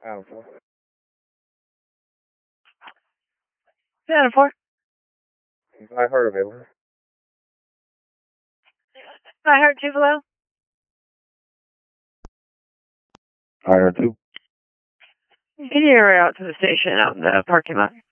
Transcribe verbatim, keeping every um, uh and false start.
Adam four. Adam four. I heard available. I heard two below. I heard two. Can you hurry out to the station out in the parking lot?